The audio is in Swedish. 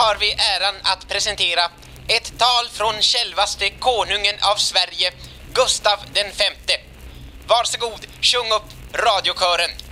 har vi äran att presentera ett tal från självaste konungen av Sverige, Gustav den femte. Varsågod, sjung upp radiokören.